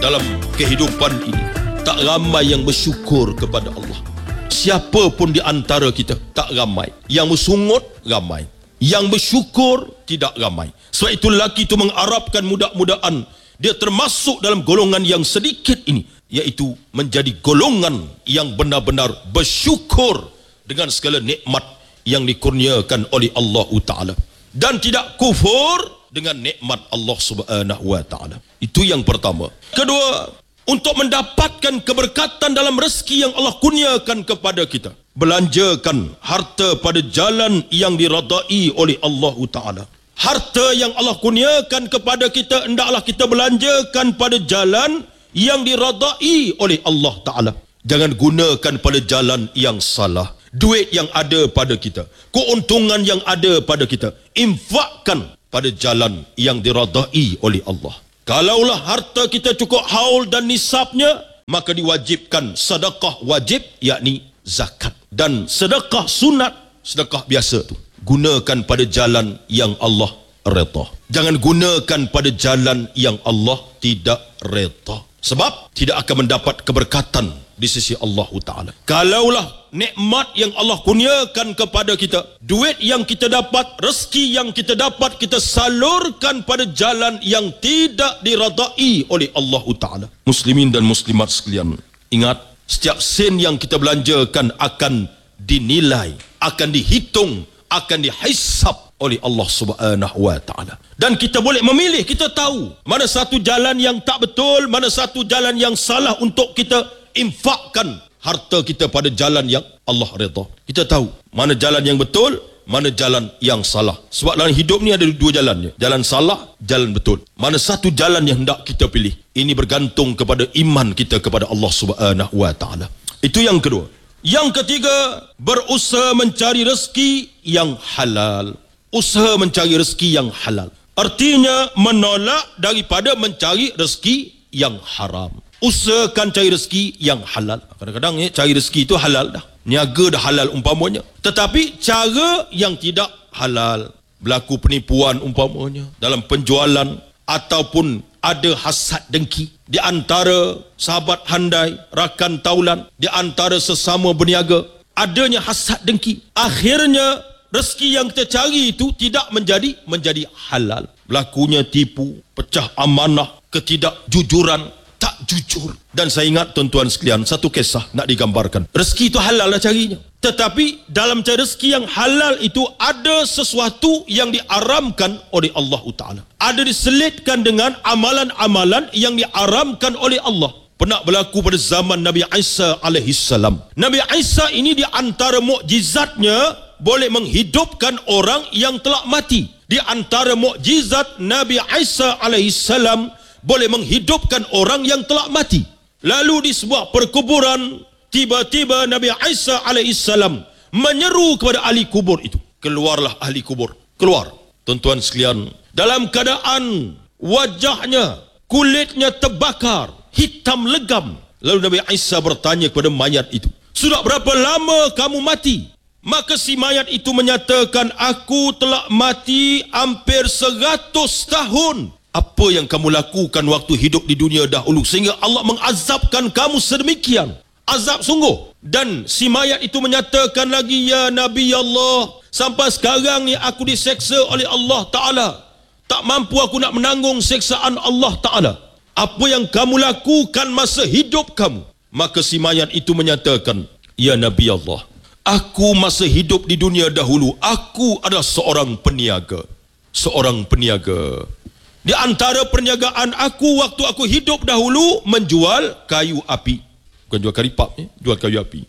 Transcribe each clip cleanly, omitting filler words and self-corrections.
dalam kehidupan ini tak ramai yang bersyukur kepada Allah. Siapa pun di antara kita tak ramai. Yang bersungut ramai, yang bersyukur tidak ramai. Sebab itu lelaki itu mengharapkan mudah-mudahan dia termasuk dalam golongan yang sedikit ini, iaitu menjadi golongan yang benar-benar bersyukur dengan segala nikmat yang dikurniakan oleh Allah Ta'ala, dan tidak kufur dengan nikmat Allah Subhanahu Wa Ta'ala. Itu yang pertama. Kedua, untuk mendapatkan keberkatan dalam rezeki yang Allah kurniakan kepada kita, belanjakan harta pada jalan yang diradai oleh Allah Ta'ala. Harta yang Allah kurniakan kepada kita, hendaklah kita belanjakan pada jalan yang diradai oleh Allah Ta'ala. Jangan gunakan pada jalan yang salah. Duit yang ada pada kita, keuntungan yang ada pada kita, infakkan pada jalan yang diradai oleh Allah. Kalaulah harta kita cukup haul dan nisabnya, maka diwajibkan sedekah wajib, yakni zakat. Dan sedekah sunat, sedekah biasa tu, gunakan pada jalan yang Allah redha. Jangan gunakan pada jalan yang Allah tidak redha. Sebab tidak akan mendapat keberkatan di sisi Allah Ta'ala. Kalaulah nikmat yang Allah kurniakan kepada kita, duit yang kita dapat, rezeki yang kita dapat, kita salurkan pada jalan yang tidak diradai oleh Allah Ta'ala. Muslimin dan muslimat sekalian, ingat, setiap sen yang kita belanjakan akan dinilai, akan dihitung, akan dihisab oleh Allah Subhanahu Wa Ta'ala. Dan kita boleh memilih, kita tahu mana satu jalan yang tak betul, mana satu jalan yang salah untuk kita infakkan harta kita pada jalan yang Allah redha. Kita tahu mana jalan yang betul, mana jalan yang salah. Sebab dalam hidup ni ada dua jalannya, jalan salah, jalan betul. Mana satu jalan yang hendak kita pilih? Ini bergantung kepada iman kita kepada Allah Subhanahu Wa Ta'ala. Itu yang kedua. Yang ketiga, berusaha mencari rezeki yang halal. Usaha mencari rezeki yang halal, artinya menolak daripada mencari rezeki yang haram. Usahakan cari rezeki yang halal. Kadang-kadang cari rezeki itu halal dah, niaga dah halal umpamanya, tetapi cara yang tidak halal, berlaku penipuan umpamanya dalam penjualan, ataupun ada hasad dengki di antara sahabat handai, rakan taulan, di antara sesama berniaga, adanya hasad dengki, akhirnya rezeki yang kita cari itu tidak menjadi halal. Berlakunya tipu, pecah amanah, ketidakjujuran, tak jujur. Dan saya ingat tuan-tuan sekalian, satu kisah nak digambarkan. Rezeki itu halal lah carinya, tetapi dalam cari rezeki yang halal itu ada sesuatu yang diharamkan oleh Allah Ta'ala. Ada diselitkan dengan amalan-amalan yang diharamkan oleh Allah. Pernah berlaku pada zaman Nabi Isa alaihissalam. Nabi Isa ini di antara mukjizatnya boleh menghidupkan orang yang telah mati. Di antara mukjizat Nabi Isa alaihissalam boleh menghidupkan orang yang telah mati. Lalu di sebuah perkuburan, tiba-tiba Nabi Isa alaihissalam menyeru kepada ahli kubur itu. Keluarlah ahli kubur, keluar. Tuan-tuan sekalian, dalam keadaan wajahnya, kulitnya terbakar, hitam legam. Lalu Nabi Isa bertanya kepada mayat itu, sudah berapa lama kamu mati? Maka si mayat itu menyatakan, aku telah mati hampir 100 tahun. Apa yang kamu lakukan waktu hidup di dunia dahulu sehingga Allah mengazabkan kamu sedemikian? Azab sungguh. Dan si mayat itu menyatakan lagi, ya Nabi Allah, sampai sekarang ni aku diseksa oleh Allah Ta'ala. Tak mampu aku nak menanggung seksaan Allah Ta'ala. Apa yang kamu lakukan masa hidup kamu? Maka si mayat itu menyatakan, ya Nabi Allah, aku masa hidup di dunia dahulu, aku adalah seorang peniaga. Seorang peniaga. Di antara perniagaan aku waktu aku hidup dahulu, menjual kayu api. Bukan jual karipap, jual kayu api.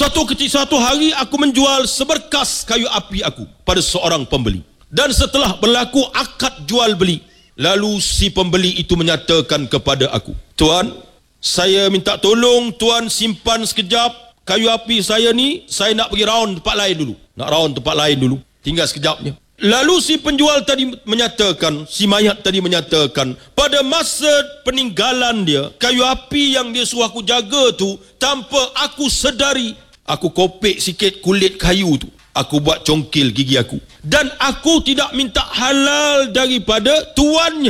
Satu hari aku menjual seberkas kayu api aku pada seorang pembeli. Dan setelah berlaku akad jual beli, lalu si pembeli itu menyatakan kepada aku, tuan, saya minta tolong tuan simpan sekejap kayu api saya ni, saya nak pergi round tempat lain dulu. Nak round tempat lain dulu, tinggal sekejapnya. Lalu si penjual tadi menyatakan, si mayat tadi menyatakan, pada masa peninggalan dia, kayu api yang dia suruh aku jaga tu, tanpa aku sedari, aku kopek sikit kulit kayu tu, aku buat congkil gigi aku. Dan aku tidak minta halal daripada tuannya.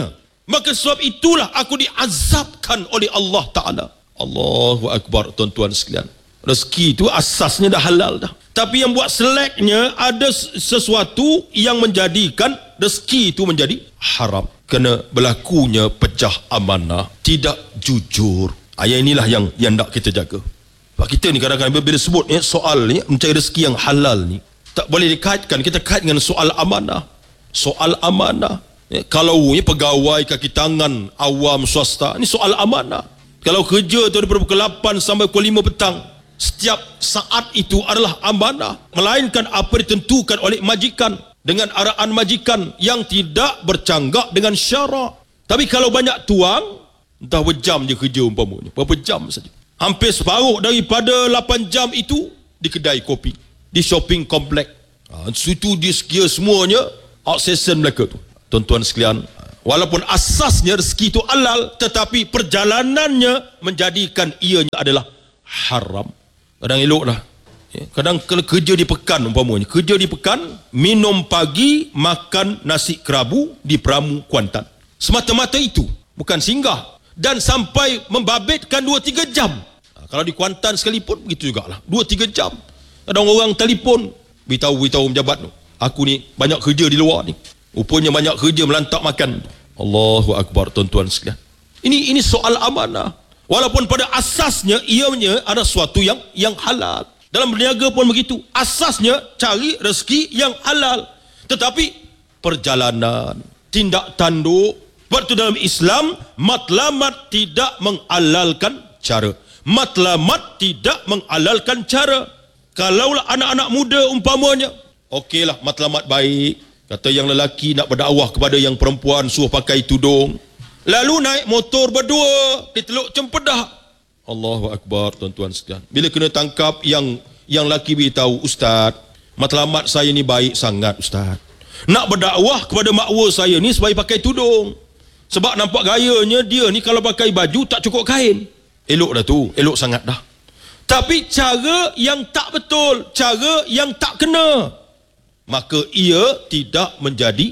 Maka sebab itulah aku diazabkan oleh Allah Ta'ala. Allahu Akbar, tuan-tuan sekalian. Rezeki itu asasnya dah halal dah. Tapi yang buat seleknya ada sesuatu yang menjadikan rezeki itu menjadi haram. Kena berlakunya pecah amanah, tidak jujur. Ayat inilah yang nak kita jaga. Sebab kita ni kadang-kadang bila sebut soal ni mencari rezeki yang halal ni, tak boleh dikaitkan, kita kait dengan soal amanah. Soal amanah. Kalau pegawai kaki tangan awam swasta, ni soal amanah. Kalau kerja tu daripada pukul 8 sampai pukul 5 petang, setiap saat itu adalah amanah, melainkan apa ditentukan oleh majikan dengan arahan majikan yang tidak bercanggah dengan syarak. Tapi kalau banyak tuang, entah berapa jam je kerja umpamanya, berapa jam saja. Hampir separuh daripada 8 jam itu di kedai kopi, di shopping komplek. Situ dia sekia semuanya outsession mereka tu. Tuan-tuan sekalian, walaupun asasnya rezeki itu halal, tetapi perjalanannya menjadikan ianya adalah haram. Kadang eloklah. Kadang kalau kerja di pekan umpamanya, kerja di pekan, minum pagi, makan nasi kerabu di Pramu Kuantan. Semata-mata itu, bukan singgah. Dan sampai membabitkan 2-3 jam. Kalau di Kuantan sekalipun begitu jugalah, 2-3 jam. Kadang orang telefon, beritahu pejabat tu, aku ni banyak kerja di luar ni. Rupanya banyak kerja melantak makan. Allahu Akbar, tuan-tuan sekalian. Ini soal amanah. Walaupun pada asasnya ianya ada sesuatu yang halal. Dalam berniaga pun begitu. Asasnya cari rezeki yang halal. Tetapi perjalanan, tindak tanduk. Sebab itu dalam Islam, matlamat tidak menghalalkan cara. Matlamat tidak menghalalkan cara. Kalaulah anak-anak muda umpamanya, okeylah matlamat baik. Kata yang lelaki nak berdakwah kepada yang perempuan, suruh pakai tudung. Lalu naik motor berdua di Teluk Cempedak. Allahu Akbar, tuan-tuan sekalian. Bila kena tangkap, yang lelaki beritahu, Ustaz, matlamat saya ni baik sangat Ustaz. Nak berdakwah kepada makwa saya ni supaya pakai tudung. Sebab nampak gayanya dia ni kalau pakai baju tak cukup kain. Elok dah tu, elok sangat dah. Tapi cara yang tak betul, cara yang tak kena, maka ia tidak menjadi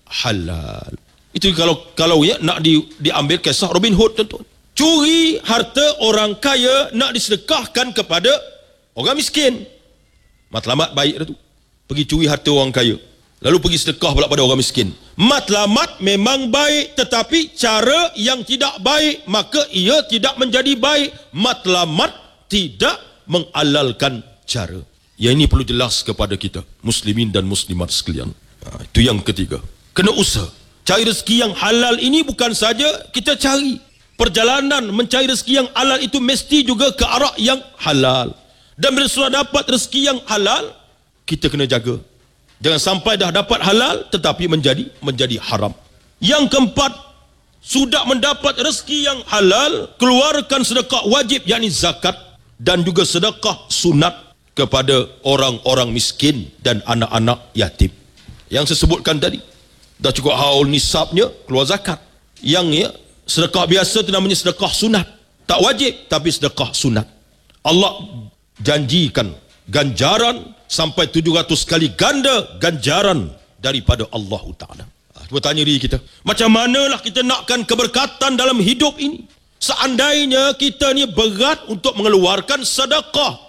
halal. Itu kalau nak diambil kisah Robin Hood, tuan-tuan. Curi harta orang kaya nak disedekahkan kepada orang miskin. Matlamat baik dah tu. Pergi curi harta orang kaya, lalu pergi sedekah pula pada orang miskin. Matlamat memang baik, tetapi cara yang tidak baik, maka ia tidak menjadi baik. Matlamat tidak menghalalkan cara. Yang ini perlu jelas kepada kita, muslimin dan muslimat sekalian. Itu yang ketiga. Kena usaha. Cari rezeki yang halal ini bukan saja kita cari. Perjalanan mencari rezeki yang halal itu mesti juga ke arah yang halal. Dan bila sudah dapat rezeki yang halal, kita kena jaga. Jangan sampai dah dapat halal tetapi menjadi haram. Yang keempat, sudah mendapat rezeki yang halal, keluarkan sedekah wajib yakni zakat dan juga sedekah sunat kepada orang-orang miskin dan anak-anak yatim. Yang saya sebutkan tadi, dah cukup haul nisabnya, keluar zakat. Yang sedekah biasa itu namanya sedekah sunat. Tak wajib tapi sedekah sunat. Allah janjikan ganjaran sampai 700 kali ganda ganjaran daripada Allah Ta'ala. Cuba tanya diri kita, macam manalah kita nakkan keberkatan dalam hidup ini? Seandainya kita ni berat untuk mengeluarkan sedekah,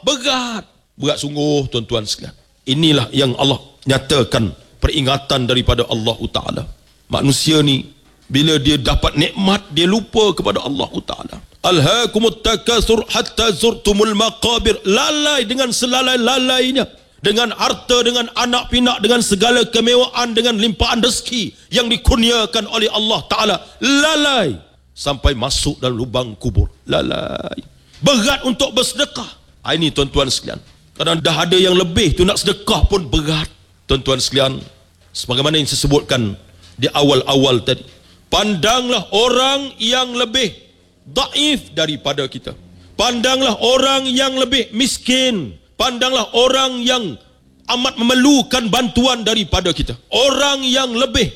berat sungguh, tuan-tuan sekalian. Inilah yang Allah nyatakan peringatan daripada Allah Ta'ala. Manusia ni bila dia dapat nikmat, dia lupa kepada Allah Ta'ala. Alhaakumut takatsur hatta zurtumul maqabir. Lalai dengan selalai-lalainya, dengan harta, dengan anak pinak, dengan segala kemewahan, dengan limpahan rezeki yang dikurniakan oleh Allah Ta'ala. Lalai sampai masuk dalam lubang kubur. Lalai. Berat untuk bersedekah. Ini tuan-tuan sekalian. Kadang dah ada yang lebih tu, nak sedekah pun berat. Tuan-tuan sekalian, sebagaimana yang saya sebutkan di awal-awal tadi, pandanglah orang yang lebih daif daripada kita. Pandanglah orang yang lebih miskin. Pandanglah orang yang amat memerlukan bantuan daripada kita. Orang yang lebih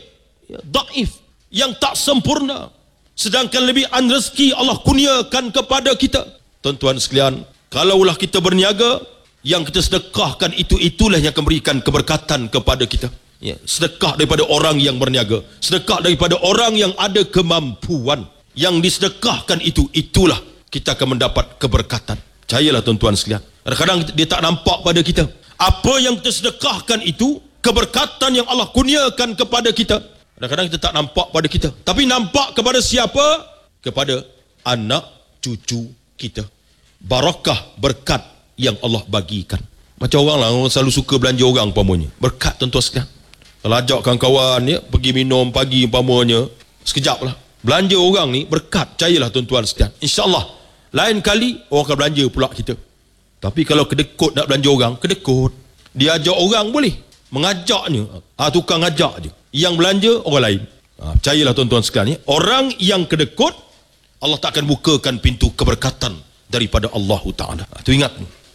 daif, yang tak sempurna, sedangkan lebih rezeki Allah kurniakan kepada kita. Tuan-tuan sekalian, kalaulah kita berniaga, yang kita sedekahkan itulah yang akan berikan keberkatan kepada kita. Ya, sedekah daripada orang yang berniaga, sedekah daripada orang yang ada kemampuan. Yang disedekahkan itulah kita akan mendapat keberkatan. Percayalah tuan-tuan sekalian. Kadang-kadang dia tak nampak pada kita. Apa yang kita sedekahkan itu, keberkatan yang Allah kurniakan kepada kita, kadang-kadang kita tak nampak pada kita. Tapi nampak kepada siapa? Kepada anak cucu kita. Barakah berkat yang Allah bagikan. Macam orang selalu suka belanja orang umpamanya. Berkat tuan-tuan sekalian. Kalau ajak kawan-kawan ya, pergi minum pagi umpamanya, sekejap lah. Belanja orang ni berkat, percayalah tuan-tuan sekalian. InsyaAllah lain kali orang akan belanja pula kita. Tapi kalau kedekut nak belanja orang, kedekut. Dia ajak orang boleh, mengajaknya, tukang ajak je. Yang belanja orang lain. Percayalah tuan-tuan sekalian, orang yang kedekut, Allah tak akan bukakan pintu keberkatan daripada Allah Ta'ala. Itu ingat.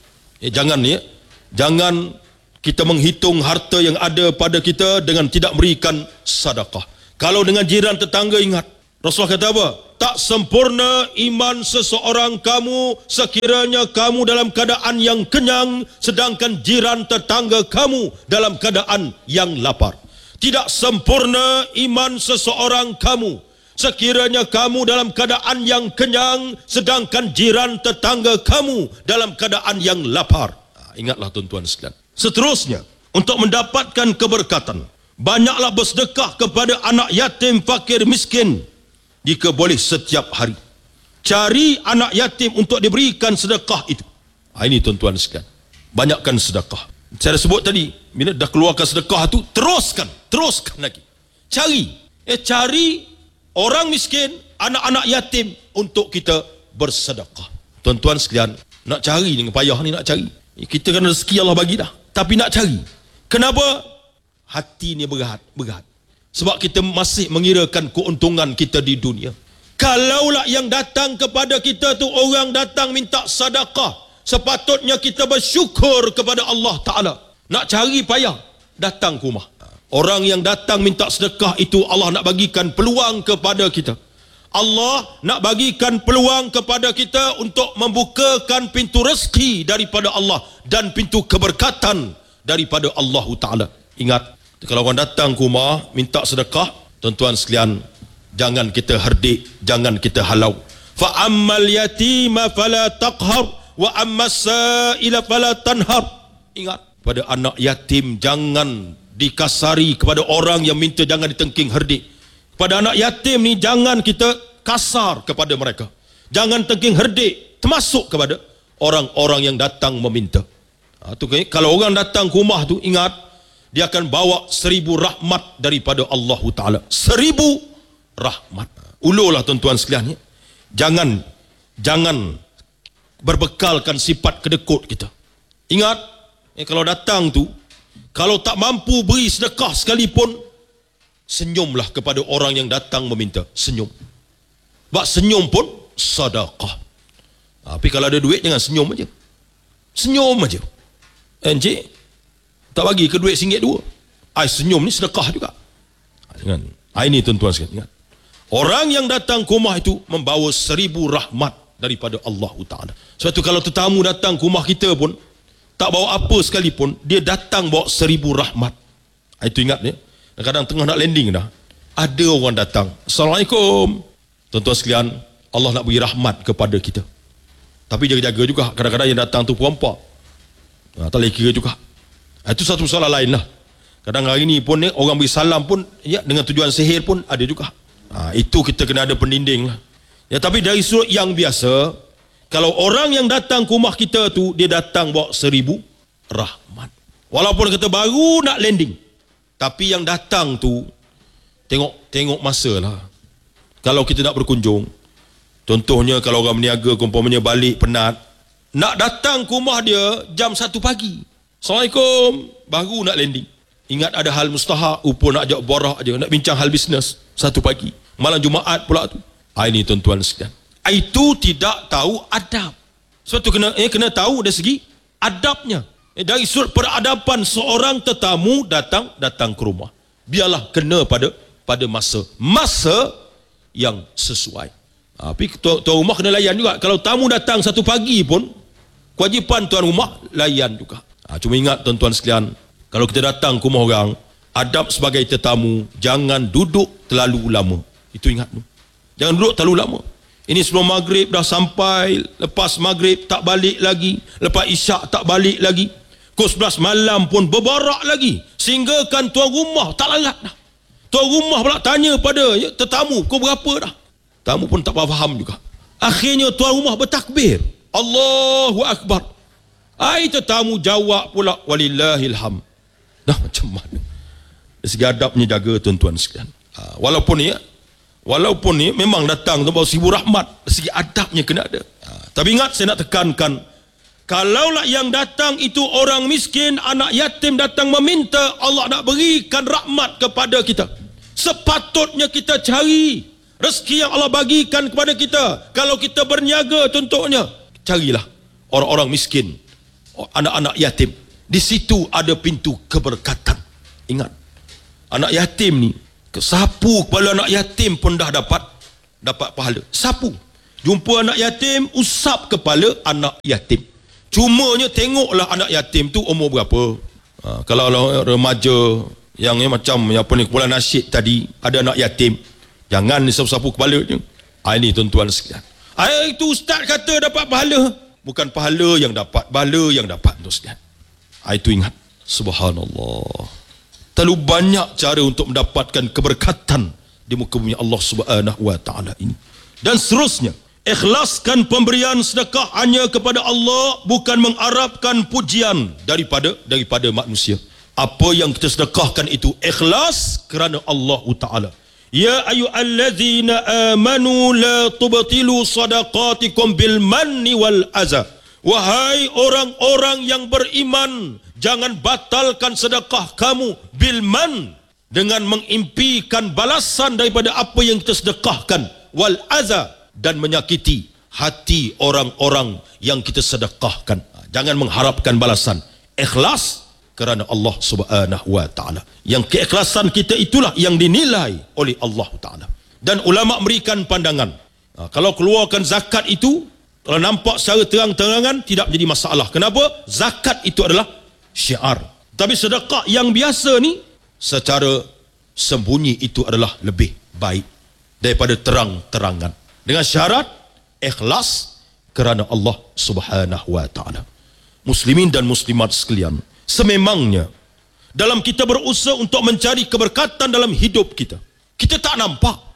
Jangan kita menghitung harta yang ada pada kita dengan tidak berikan sedekah. Kalau dengan jiran tetangga, ingat Rasulullah kata apa? Tak sempurna iman seseorang kamu sekiranya kamu dalam keadaan yang kenyang, sedangkan jiran tetangga kamu dalam keadaan yang lapar. Tidak sempurna iman seseorang kamu sekiranya kamu dalam keadaan yang kenyang, sedangkan jiran tetangga kamu dalam keadaan yang lapar. Ingatlah tuan-tuan sekalian. Seterusnya, untuk mendapatkan keberkatan, banyaklah bersedekah kepada anak yatim, fakir, miskin. Jika boleh setiap hari, cari anak yatim untuk diberikan sedekah itu. Ini tuan-tuan sekalian, banyakkan sedekah. Saya dah sebut tadi, bila dah keluarkan sedekah itu, teruskan lagi. Cari orang miskin, anak-anak yatim untuk kita bersedekah. Tuan-tuan sekalian, nak cari dengan payah ni, nak cari. Kita kan rezeki Allah bagi dah, tapi nak cari. Kenapa? Hati ni berat. Sebab kita masih mengirakan keuntungan kita di dunia. Kalaulah yang datang kepada kita tu orang datang minta sedekah, sepatutnya kita bersyukur kepada Allah Ta'ala. Nak cari payah, datang ke rumah. Orang yang datang minta sedekah itu Allah nak bagikan peluang kepada kita. Allah nak bagikan peluang kepada kita untuk membukakan pintu rezeki daripada Allah dan pintu keberkatan daripada Allah Ta'ala. Ingat, kalau orang datang ke rumah minta sedekah, tuan-tuan sekalian, jangan kita herdik, jangan kita halau. Fa ammal yatima fala taqhar wa ammas sa'ila fala tanhar. Ingat, pada anak yatim jangan dikasari, kepada orang yang minta jangan ditengking herdik. Pada anak yatim ni jangan kita kasar kepada mereka. Jangan tengking herdik, termasuk kepada orang-orang yang datang meminta. Kalau orang datang ke rumah tu, ingat, dia akan bawa 1000 rahmat daripada Allah Ta'ala. 1000 rahmat. Ulurlah tuan-tuan sekalian. Jangan berbekalkan sifat kedekut kita. Ingat, kalau datang tu, kalau tak mampu beri sedekah sekalipun, senyumlah kepada orang yang datang meminta. Senyum. Sebab senyum pun sedekah. Tapi kalau ada duit, jangan senyum aja. Senyum aja. Encik tak bagi ke duit RM1 2. Senyum ni sedekah juga. Jangan. Ini tuan-tuan sekalian, ingat. Orang yang datang ke rumah itu membawa 1000 rahmat daripada Allah Ta'ala. Sebab itu kalau tetamu datang ke rumah kita pun, tak bawa apa sekalipun, dia datang bawa 1000 rahmat. Itu ingat ya. Kadang tengah nak landing dah, ada orang datang, Assalamualaikum. Tuan-tuan sekalian, Allah nak beri rahmat kepada kita. Tapi jaga-jaga juga, kadang-kadang yang datang tu perempuan. Tak boleh kira juga. Itu satu soalan lain lah. Kadang hari ni pun orang beri salam pun ya, dengan tujuan sihir pun ada juga. Itu kita kena ada pendinding lah. Ya, tapi dari sudut yang biasa, kalau orang yang datang ke rumah kita tu, dia datang bawa 1000 rahmat. Walaupun kita baru nak landing, tapi yang datang tu tengok masa lah. Kalau kita nak berkunjung, contohnya kalau orang berniaga umpamanya balik penat, nak datang ke rumah dia jam 1 pagi. Assalamualaikum, baru nak landing. Ingat ada hal mustahak, upur nak ajak borak aja, nak bincang hal bisnes 1 pagi. Malam Jumaat pula tu. Ini tuan-tuan sekalian. Itu tidak tahu adab. Sebab tu kena tahu dari segi adabnya. Dari sudut peradaban seorang tetamu datang ke rumah. Biarlah kena pada masa yang sesuai. Tapi tuan rumah kena layan juga. Kalau tamu datang 1 pagi pun, kewajipan tuan rumah layan juga. Cuma ingat tuan-tuan sekalian, kalau kita datang ke rumah orang, Adab sebagai tetamu, jangan duduk terlalu lama. Itu ingat tu. Jangan duduk terlalu lama. Ini sebelum maghrib dah sampai, lepas maghrib tak balik lagi, lepas isyak tak balik lagi, pukul 11 malam pun berbarak lagi, sehingga kan tuan rumah tak larat dah. Tuan rumah pula tanya pada tetamu, pukul berapa dah? Tamu pun tak faham juga. Akhirnya tuan rumah bertakbir, Allahu Akbar. Tetamu jawab pula, walillahilham. Dah macam mana? Dari segi adabnya jaga tuan-tuan sekalian. Walaupun ni memang datang tu bawa 1000 rahmat, segi adabnya kena ada. Tapi ingat, saya nak tekankan, kalaulah yang datang itu orang miskin, anak yatim datang meminta, Allah nak berikan rahmat kepada kita, sepatutnya kita cari rezeki yang Allah bagikan kepada kita. Kalau kita berniaga contohnya, carilah orang-orang miskin, anak-anak yatim. Di situ ada pintu keberkatan. Ingat, anak yatim ni, sapu kepala anak yatim pun dah dapat pahala. Sapu, jumpa anak yatim, usap kepala anak yatim. Cumanya tengoklah anak yatim tu umur berapa. Kalau remaja yang macam apa ni, kumpulan nasyid tadi, ada anak yatim, jangan disapu-sapu kepala je. Ini tuan-tuan sekalian. Itu ustaz kata dapat pahala. Bukan pahala yang dapat, bala yang dapat, tuan sekalian. Itu ingat. Subhanallah. Terlalu banyak cara untuk mendapatkan keberkatan di muka bumi Allah Subhanahu wa taala ini. Dan seterusnya, ikhlaskan pemberian sedekah hanya kepada Allah, bukan mengharapkan pujian daripada manusia. Apa yang kita sedekahkan itu ikhlas kerana Allah taala. Ya ayyuhallazina amanu la tubtilu sadaqatikum bil manni wal adza. Wahai orang-orang yang beriman, jangan batalkan sedekah kamu bil man, dengan mengimpikan balasan daripada apa yang kita sedekahkan, wal adza, dan menyakiti hati orang-orang yang kita sedekahkan. Jangan mengharapkan balasan. Ikhlas kerana Allah Subhanahu wa taala. Yang keikhlasan kita itulah yang dinilai oleh Allah taala. Dan ulama memberikan pandangan, kalau keluarkan zakat itu, kalau nampak secara terang-terangan tidak menjadi masalah. Kenapa? Zakat itu adalah syiar. Tapi sedekah yang biasa ni, secara sembunyi itu adalah lebih baik daripada terang-terangan. Dengan syarat ikhlas kerana Allah Subhanahu wa taala. Muslimin dan muslimat sekalian, sememangnya dalam kita berusaha untuk mencari keberkatan dalam hidup kita, kita tak nampak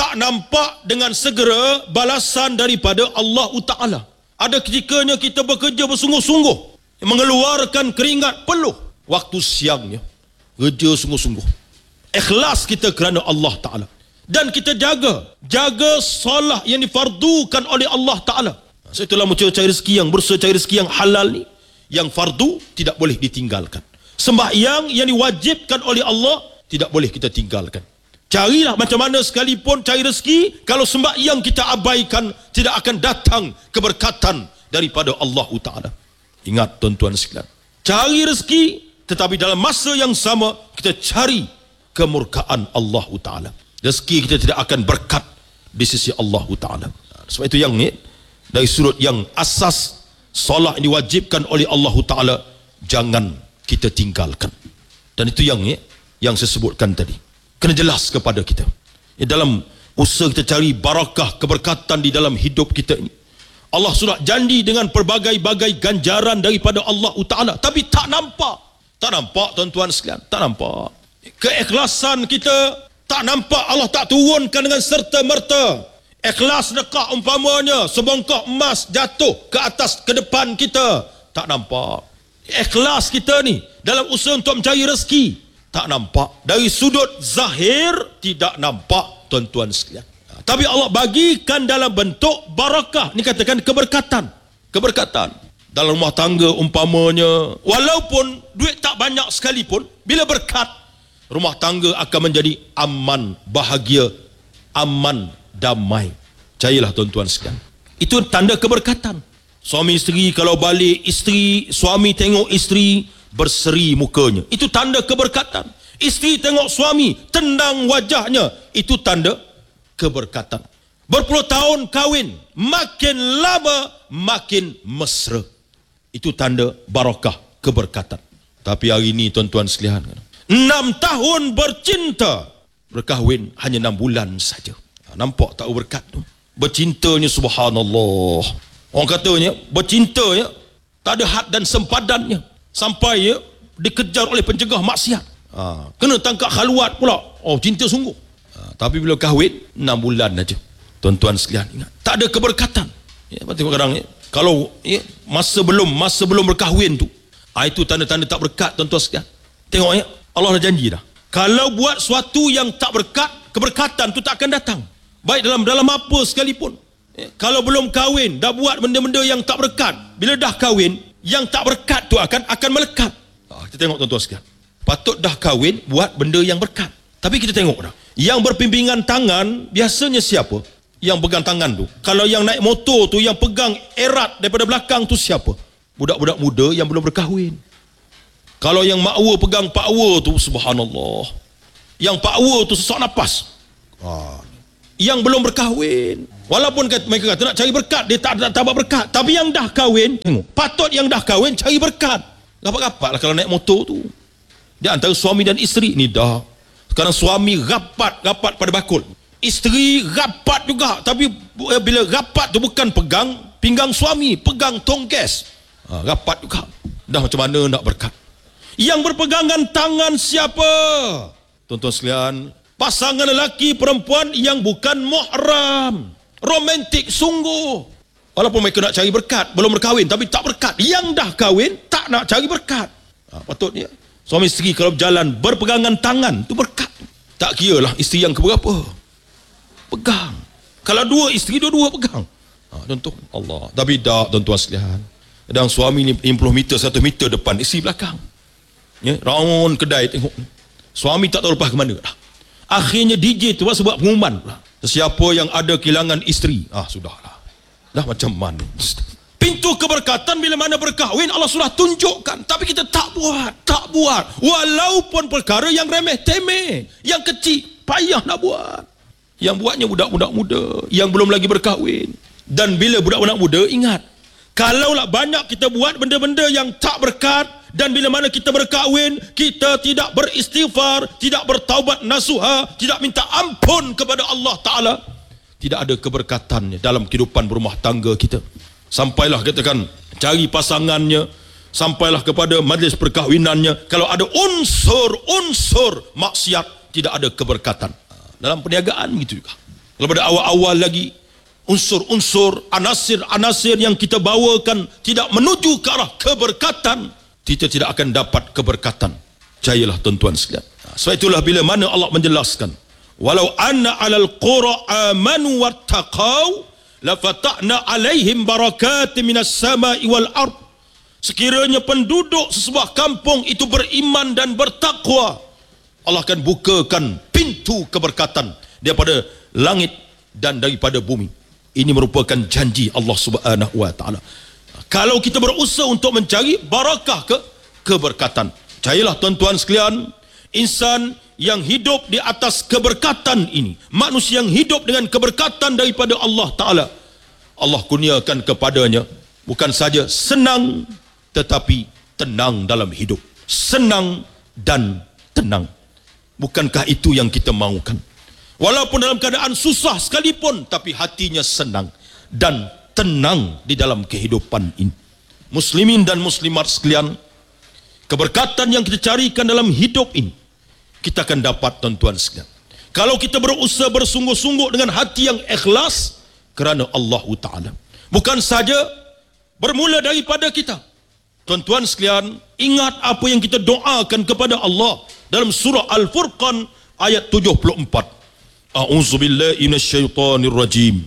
dengan segera balasan daripada Allah Ta'ala. Ada ketikanya kita bekerja bersungguh-sungguh, mengeluarkan keringat peluh, waktu siangnya kerja sungguh-sungguh, ikhlas kita kerana Allah Ta'ala. Dan kita jaga solat yang difardukan oleh Allah Ta'ala. Itulah mencari rezeki, yang berusaha cari rezeki yang halal ni, yang fardu tidak boleh ditinggalkan. Sembahyang yang diwajibkan oleh Allah tidak boleh kita tinggalkan. Carilah macam mana sekalipun cari rezeki, kalau sembahyang kita abaikan, tidak akan datang keberkatan daripada Allah Ta'ala. Ingat tuan-tuan sekalian, cari rezeki, tetapi dalam masa yang sama kita cari kemurkaan Allah Ta'ala. Rezeki kita tidak akan berkat di sisi Allah Ta'ala. Sebab itu yang ni, dari sudut yang asas, solat yang diwajibkan oleh Allah Ta'ala, jangan kita tinggalkan. Dan itu yang saya sebutkan tadi, kena jelas kepada kita. Dalam usaha kita cari barakah, keberkatan di dalam hidup kita ini, Allah sudah janji dengan pelbagai-bagai ganjaran daripada Allah Ta'ala. Tapi tak nampak tuan-tuan sekalian, tak nampak. Keikhlasan kita tak nampak. Allah tak turunkan dengan serta-merta. Ikhlas sedekah umpamanya sebongkah emas jatuh ke depan kita, tak nampak. Ikhlas kita ni dalam usaha untuk mencari rezeki, tak nampak. Dari sudut zahir tidak nampak tuan-tuan sekalian. Tapi Allah bagikan dalam bentuk barakah. Ni katakan keberkatan. Dalam rumah tangga umpamanya, walaupun duit tak banyak sekalipun, bila berkat, rumah tangga akan menjadi aman, bahagia, aman, damai. Percayalah tuan-tuan sekalian, itu tanda keberkatan. Suami isteri kalau balik, suami tengok isteri berseri mukanya, itu tanda keberkatan. Isteri tengok suami tendang wajahnya, itu tanda keberkatan. Berpuluh tahun kahwin, makin lama makin mesra, itu tanda barakah, keberkatan. Tapi hari ini tuan-tuan sekalian, 6 tahun bercinta, berkahwin hanya 6 bulan saja. Nampak tak berkat tu? Bercintanya subhanallah. Orang katanya bercintanya tak ada had dan sempadannya, sampai dikejar oleh pencegah maksiat. Kena tangkap khaluat pula. Cinta sungguh. Tapi bila kahwin 6 bulan saja. Tuan-tuan sekalian, ingat, tak ada keberkatan. Tengok kadang kalau masa belum berkahwin tu, itu tanda-tanda tak berkat, tuan-tuan sekalian. Tengok Allah dah janji dah. Kalau buat sesuatu yang tak berkat, keberkatan tu tak akan datang. Baik dalam apa sekalipun. Kalau belum kahwin dah buat benda-benda yang tak berkat, bila dah kahwin, yang tak berkat tu akan melekat. Kita tengok tuan-tuan sekalian. Patut dah kahwin buat benda yang berkat. Tapi kita tengok dah, yang berpimpingan tangan biasanya siapa? Yang pegang tangan tu. Kalau yang naik motor tu, yang pegang erat daripada belakang tu siapa? Budak-budak muda yang belum berkahwin. Kalau yang makwa pegang pakwa tu, subhanallah, yang pakwa tu sesak nafas, yang belum berkahwin. Walaupun mereka kata nak cari berkat, dia tak dapat berkat. Tapi yang dah kahwin, tengok, patut yang dah kahwin cari berkat. Rapat-rapat lah kalau naik motor tu. Dia antara suami dan isteri ni dah. Sekarang suami rapat pada bakul, isteri rapat juga. Tapi bila rapat tu bukan pegang pinggang suami, pegang tong gas. Rapat juga. Dah macam mana nak berkat? Yang berpegangan tangan siapa? Tuan-tuan sekalian, pasangan lelaki perempuan yang bukan muhram, romantik sungguh. Walaupun mereka nak cari berkat, belum berkahwin tapi tak berkat. Yang dah kahwin tak nak cari berkat. Patutnya suami isteri kalau berjalan berpegangan tangan, tu berkat. Tak kira lah isteri yang keberapa, pegang. Kalau 2 isteri, dua-dua pegang. Contoh Allah. Tapi tak, tuan-tuan sekalian, kadang suami ni 50 meter 100 meter depan, isteri belakang. Round kedai tengok, suami tak tahu lepas ke mana dah. Akhirnya DJ tu sebab pengumuman lah, siapa yang ada kehilangan isteri, sudahlah, dah macam mana. Pintu keberkatan bila mana berkahwin Allah sudah tunjukkan, tapi kita tak buat. Walaupun perkara yang remeh temeh, yang kecil, payah nak buat. Yang buatnya budak-budak muda yang belum lagi berkahwin. Dan bila budak-budak muda, ingat, kalaulah banyak kita buat benda-benda yang tak berkat, dan bila mana kita berkahwin, kita tidak beristighfar, tidak bertaubat nasuha, tidak minta ampun kepada Allah Ta'ala, tidak ada keberkatannya dalam kehidupan berumah tangga kita. Sampailah katakan cari pasangannya, sampailah kepada majlis perkahwinannya, kalau ada unsur maksiat, tidak ada keberkatan. Dalam perniagaan begitu juga. Kalau pada awal-awal lagi, unsur-unsur, anasir-anasir yang kita bawakan tidak menuju ke arah keberkatan, kita tidak akan dapat keberkatan. Percayalah tuan-tuan sekalian. Sebab itulah bila mana Allah menjelaskan, walau anna 'alal qura amanu wattaqau lafatahna 'alaihim barakatin minas sama'i wal ard. Sekiranya penduduk sesebuah kampung itu beriman dan bertakwa, Allah akan bukakan pintu keberkatan daripada langit dan daripada bumi. Ini merupakan janji Allah Subhanahu wa taala. Kalau kita berusaha untuk mencari barakah keberkatan, percayalah tuan-tuan sekalian, insan yang hidup di atas keberkatan ini, manusia yang hidup dengan keberkatan daripada Allah Ta'ala, Allah kurniakan kepadanya bukan saja senang, tetapi tenang dalam hidup. Senang dan tenang. Bukankah itu yang kita mahukan? Walaupun dalam keadaan susah sekalipun, tapi hatinya senang dan tenang di dalam kehidupan ini. Muslimin dan muslimat sekalian, keberkatan yang kita carikan dalam hidup ini, kita akan dapat tuan-tuan sekalian, kalau kita berusaha bersungguh-sungguh dengan hati yang ikhlas kerana Allah Ta'ala. Bukan saja bermula daripada kita. Tuan-tuan sekalian, ingat apa yang kita doakan kepada Allah dalam surah Al-Furqan ayat 74. A'udzubillahi minasyaitonir rajim.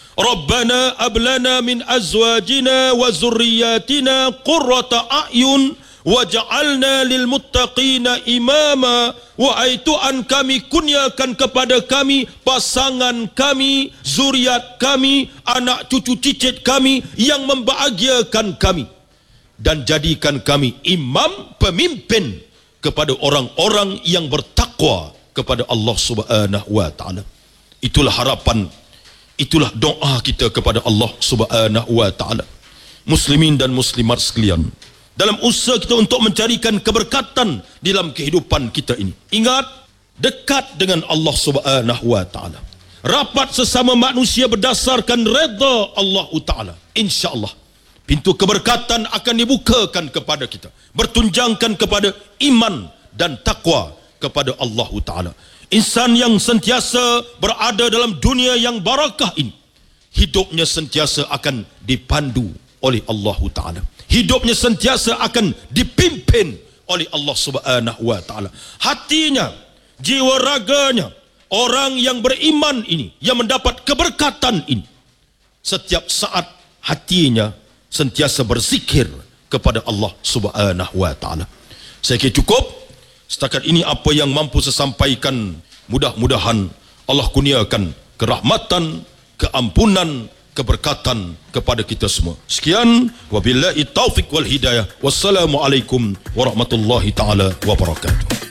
Rabbana ablana min azwajina wa zurriyatina qurrata a'yun waj'alna lil muttaqina imama. Wahai Tuhan kami, kurniakan kepada kami pasangan kami, zuriat kami, anak cucu cicit kami yang membahagiakan kami, dan jadikan kami imam, pemimpin kepada orang-orang yang bertakwa kepada Allah Subhanahu wa taala. Itulah harapan, itulah doa kita kepada Allah Subhanahu wa taala. Muslimin dan muslimat sekalian, dalam usaha kita untuk mencarikan keberkatan dalam kehidupan kita ini. Ingat, dekat dengan Allah Subhanahu wa taala. Rapat sesama manusia berdasarkan redha Allah taala. Insya-Allah pintu keberkatan akan dibukakan kepada kita, bertunjangkan kepada iman dan takwa kepada Allah taala. Insan yang sentiasa berada dalam dunia yang barakah ini, hidupnya sentiasa akan dipandu oleh Allah taala. Hidupnya sentiasa akan dipimpin oleh Allah Subhanahu wa taala. Hatinya, jiwa raganya, orang yang beriman ini, yang mendapat keberkatan ini, setiap saat hatinya sentiasa berzikir kepada Allah Subhanahu wa taala. Saya kira cukup. Setakat ini apa yang mampu saya sampaikan. Mudah-mudahan Allah kurniakan kerahmatan, keampunan, keberkatan kepada kita semua. Sekian, wabillahi taufiq wal hidayah. Wassalamualaikum warahmatullahi taala wabarakatuh.